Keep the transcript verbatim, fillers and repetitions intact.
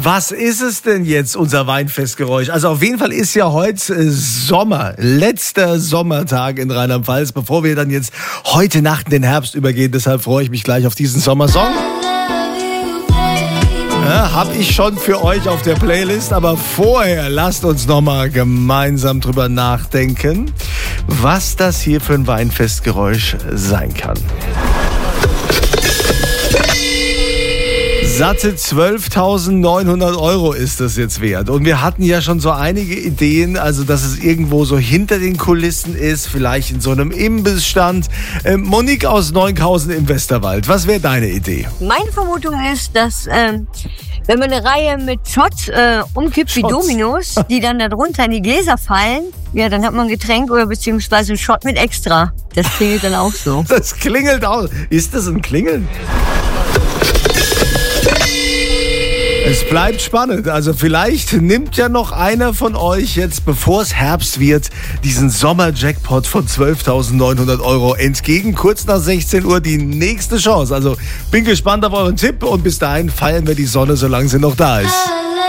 Was ist es denn jetzt, unser Weinfestgeräusch? Also auf jeden Fall ist ja heute Sommer, letzter Sommertag in Rheinland-Pfalz, bevor wir dann jetzt heute Nacht in den Herbst übergehen. Deshalb freue ich mich gleich auf diesen Sommersong. Ja, hab ich schon für euch auf der Playlist, aber vorher lasst uns noch mal gemeinsam drüber nachdenken, was das hier für ein Weinfestgeräusch sein kann. Satte zwölftausendneunhundert Euro ist das jetzt wert. Und wir hatten ja schon so einige Ideen, also dass es irgendwo so hinter den Kulissen ist, vielleicht in so einem Imbissstand. Ähm, Monique aus Neunkausen im Westerwald, was wäre deine Idee? Meine Vermutung ist, dass ähm, wenn man eine Reihe mit Shots äh, umkippt Shots. wie Dominos, die dann darunter in die Gläser fallen, ja, dann hat man ein Getränk oder beziehungsweise einen Shot mit extra. Das klingelt dann auch so. Das klingelt auch. Ist das ein Klingeln? Es bleibt spannend. Also vielleicht nimmt ja noch einer von euch jetzt, bevor es Herbst wird, diesen Sommer-Jackpot von zwölftausendneunhundert Euro entgegen. Kurz nach sechzehn Uhr die nächste Chance. Also bin gespannt auf euren Tipp und bis dahin feiern wir die Sonne, solange sie noch da ist.